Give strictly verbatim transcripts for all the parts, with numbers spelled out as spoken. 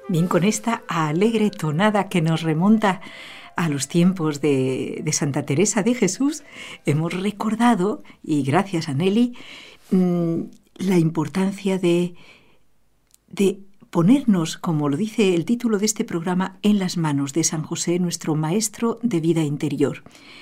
Bien, con esta alegre tonada que nos remonta a los tiempos de, de Santa Teresa de Jesús, hemos recordado, y gracias a Nelly, mmm, la importancia de, de ponernos, como lo dice el título de este programa, en las manos de San José, nuestro maestro de vida interior.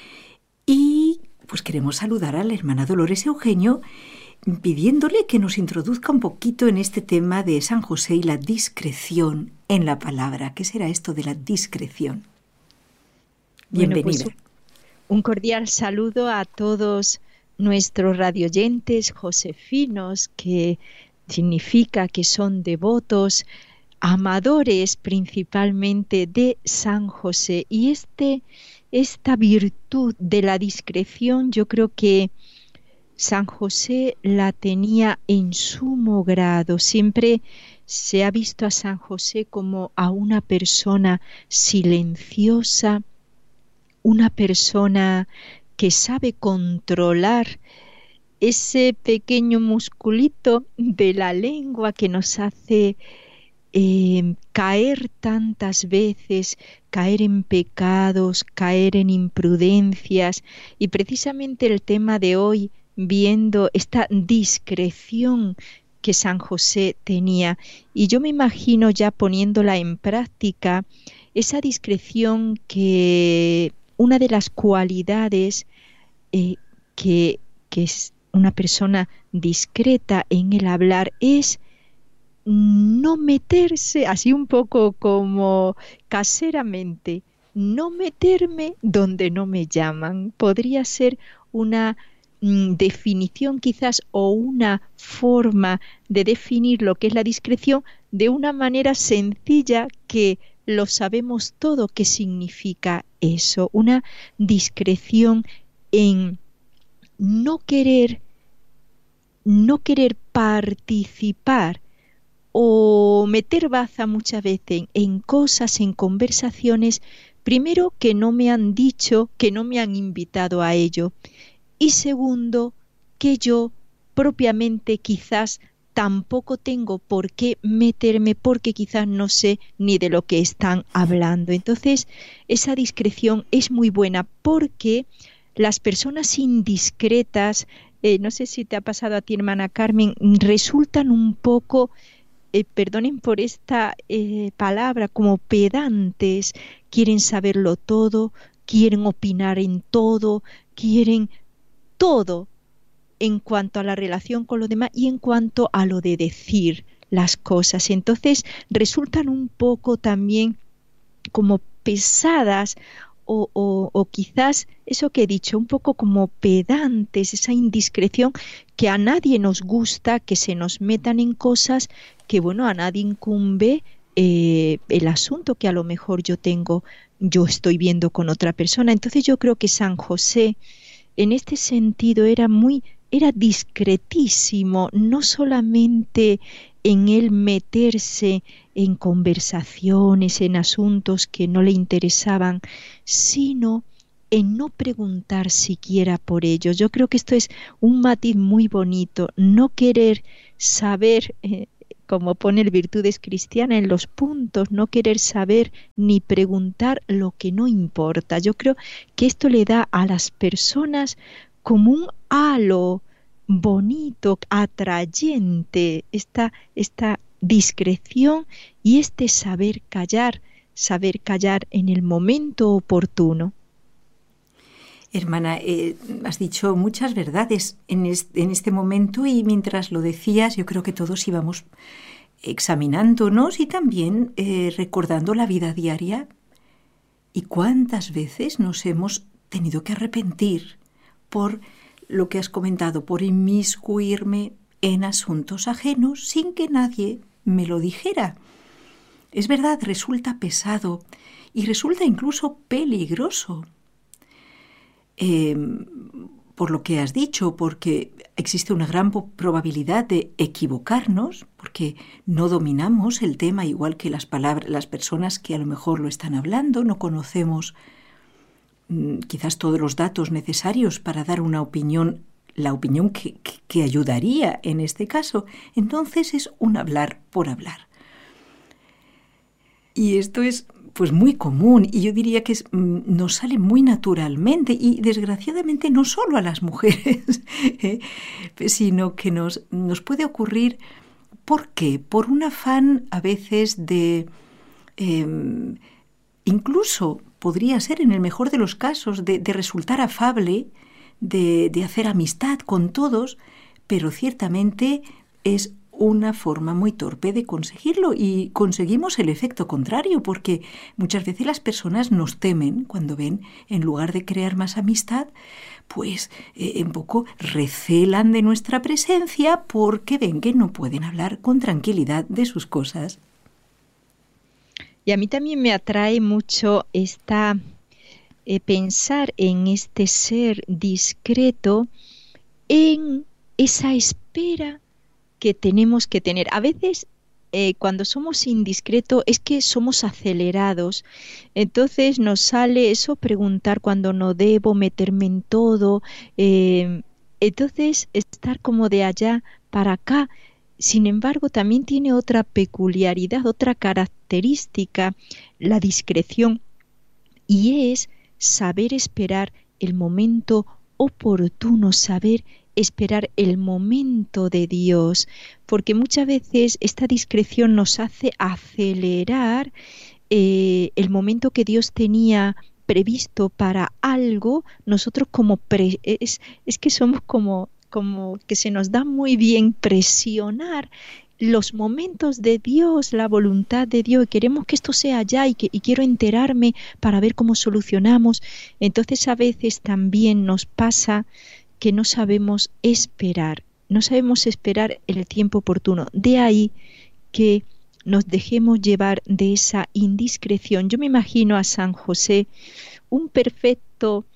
Y pues queremos saludar a la hermana Dolores Eugenio, pidiéndole que nos introduzca un poquito en este tema de San José y la discreción en la palabra. ¿Qué será esto de la discreción? Bienvenida. Bueno, pues un cordial saludo a todos nuestros radioyentes josefinos, que significa que son devotos, amadores principalmente de San José. Y este, esta virtud de la discreción, yo creo que San José la tenía en sumo grado. Siempre se ha visto a San José como a una persona silenciosa, una persona que sabe controlar ese pequeño musculito de la lengua que nos hace eh, caer tantas veces, caer en pecados, caer en imprudencias. Y precisamente el tema de hoy, viendo esta discreción que San José tenía, y yo me imagino ya poniéndola en práctica, esa discreción que una de las cualidades eh, que, que es una persona discreta en el hablar es no meterse, así un poco como caseramente, no meterme donde no me llaman. Podría ser una mm, definición quizás, o una forma de definir lo que es la discreción de una manera sencilla, que lo sabemos todo qué significa eso. Una discreción en no querer, no querer participar o meter baza muchas veces en, en cosas, en conversaciones, primero, que no me han dicho, que no me han invitado a ello, y segundo, que yo propiamente quizás tampoco tengo por qué meterme, porque quizás no sé ni de lo que están hablando. Entonces, esa discreción es muy buena, porque las personas indiscretas, eh, no sé si te ha pasado a ti, hermana Carmen, resultan un poco, eh, perdonen por esta eh, palabra, como pedantes. Quieren saberlo todo, quieren opinar en todo, quieren todo en cuanto a la relación con los demás y en cuanto a lo de decir las cosas. Entonces resultan un poco también como pesadas, o, o, o quizás eso que he dicho, un poco como pedantes, esa indiscreción que a nadie nos gusta, que se nos metan en cosas que, bueno, a nadie incumbe eh, el asunto que a lo mejor yo tengo, yo estoy viendo con otra persona. Entonces yo creo que San José en este sentido era muy era discretísimo, no solamente en él meterse en conversaciones, en asuntos que no le interesaban, sino en no preguntar siquiera por ellos. Yo creo que esto es un matiz muy bonito, no querer saber, eh, como pone el Virtudes Cristianas en los puntos, no querer saber ni preguntar lo que no importa. Yo creo que esto le da a las personas como un halo bonito, atrayente, esta, esta discreción y este saber callar, saber callar en el momento oportuno. Hermana, eh, has dicho muchas verdades en este, en este momento, y mientras lo decías yo creo que todos íbamos examinándonos y también eh, recordando la vida diaria. ¿Y cuántas veces nos hemos tenido que arrepentir por lo que has comentado, por inmiscuirme en asuntos ajenos sin que nadie me lo dijera? Es verdad, resulta pesado y resulta incluso peligroso. Eh, por lo que has dicho, porque existe una gran probabilidad de equivocarnos, porque no dominamos el tema igual que las palabras, las personas que a lo mejor lo están hablando, no conocemos mm, quizás todos los datos necesarios para dar una opinión, la opinión que, que, que ayudaría en este caso. Entonces es un hablar por hablar. Y esto es pues muy común, y yo diría que es, nos sale muy naturalmente, y desgraciadamente no solo a las mujeres, ¿eh? sino que nos, nos puede ocurrir. ¿Por qué? Por un afán a veces de... Eh, incluso podría ser, en el mejor de los casos, de, de resultar afable, de, de hacer amistad con todos, pero ciertamente es una forma muy torpe de conseguirlo, y conseguimos el efecto contrario, porque muchas veces las personas nos temen cuando ven, en lugar de crear más amistad, pues eh, un poco recelan de nuestra presencia porque ven que no pueden hablar con tranquilidad de sus cosas. Y a mí también me atrae mucho esta eh, pensar en este ser discreto, en esa espera que tenemos que tener. A veces eh, cuando somos indiscretos es que somos acelerados, entonces nos sale eso, preguntar cuando no debo, meterme en todo, eh, entonces estar como de allá para acá. Sin embargo, también tiene otra peculiaridad, otra característica, la discreción, y es saber esperar el momento oportuno, saber esperar el momento de Dios, porque muchas veces esta discreción nos hace acelerar eh, el momento que Dios tenía previsto para algo. Nosotros como pre, es, es que somos como, como que se nos da muy bien presionar los momentos de Dios, la voluntad de Dios, y queremos que esto sea ya, y, que, y quiero enterarme para ver cómo solucionamos. Entonces a veces también nos pasa que no sabemos esperar, no sabemos esperar el tiempo oportuno. De ahí que nos dejemos llevar de esa indiscreción. Yo me imagino a San José, un perfecto,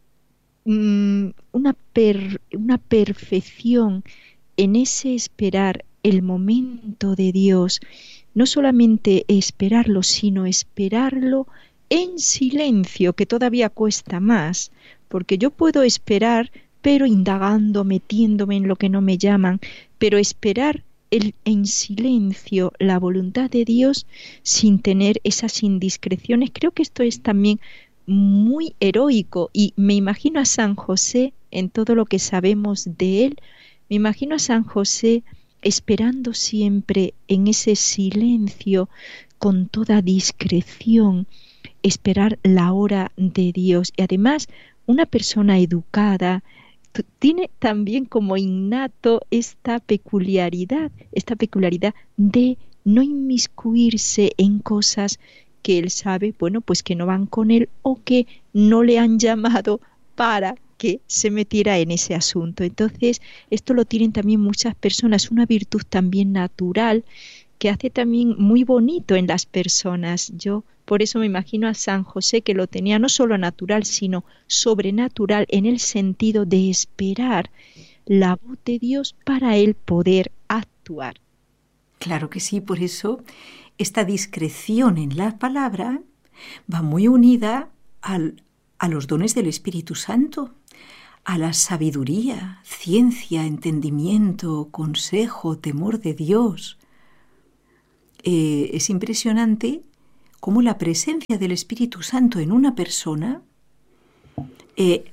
mmm, una, per, una perfección en ese esperar el momento de Dios. No solamente esperarlo, sino esperarlo en silencio, que todavía cuesta más, porque yo puedo esperar pero indagando, metiéndome en lo que no me llaman, pero esperar el, en silencio la voluntad de Dios sin tener esas indiscreciones. Creo que esto es también muy heroico, y me imagino a San José, en todo lo que sabemos de él, me imagino a San José esperando siempre en ese silencio, con toda discreción, esperar la hora de Dios. Y además, una persona educada tiene también como innato esta peculiaridad, esta peculiaridad de no inmiscuirse en cosas que él sabe, bueno, pues que no van con él, o que no le han llamado para que se metiera en ese asunto. Entonces, esto lo tienen también muchas personas, una virtud también natural que hace también muy bonito en las personas. Yo por eso me imagino a San José, que lo tenía no solo natural, sino sobrenatural, en el sentido de esperar la voz de Dios para él poder actuar. Claro que sí, por eso esta discreción en la palabra va muy unida al, a los dones del Espíritu Santo, a la sabiduría, ciencia, entendimiento, consejo, temor de Dios. Eh, es impresionante cómo la presencia del Espíritu Santo en una persona eh,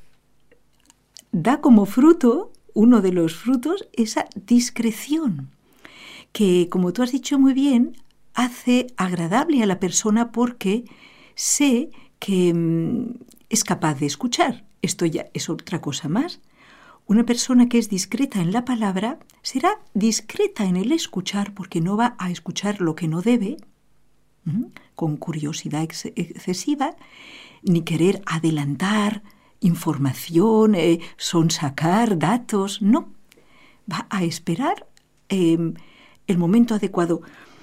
da como fruto, uno de los frutos, esa discreción, que, como tú has dicho muy bien, hace agradable a la persona, porque sé que mm, es capaz de escuchar. Esto ya es otra cosa más. Una persona que es discreta en la palabra será discreta en el escuchar, porque no va a escuchar lo que no debe, ¿m? con curiosidad ex- excesiva, ni querer adelantar información, eh, sonsacar datos. No, va a esperar eh, el momento adecuado.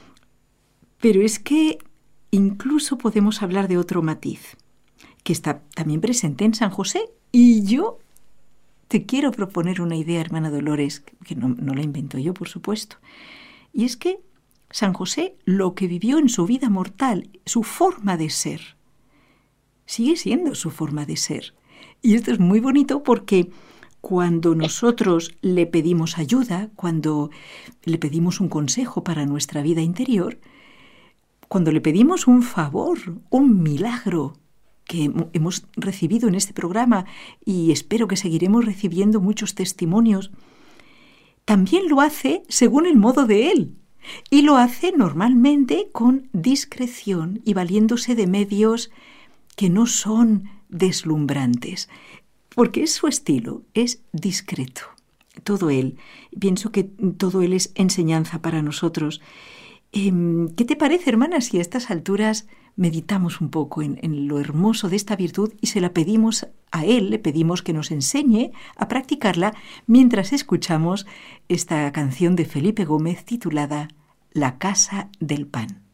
Pero es que incluso podemos hablar de otro matiz, que está también presente en San José, y yo te quiero proponer una idea, hermana Dolores, que no, no la invento yo, por supuesto. Y es que San José, lo que vivió en su vida mortal, su forma de ser, sigue siendo su forma de ser. Y esto es muy bonito, porque cuando nosotros le pedimos ayuda, cuando le pedimos un consejo para nuestra vida interior, cuando le pedimos un favor, un milagro que hemos recibido en este programa y espero que seguiremos recibiendo muchos testimonios, también lo hace según el modo de Él y lo hace normalmente con discreción y valiéndose de medios que no son deslumbrantes, porque es su estilo, es discreto. Todo Él, pienso que todo Él es enseñanza para nosotros. Eh, ¿Qué te parece, hermana, si a estas alturas meditamos un poco en, en lo hermoso de esta virtud y se la pedimos a Él, le pedimos que nos enseñe a practicarla mientras escuchamos esta canción de Felipe Gómez titulada La Casa del Pan?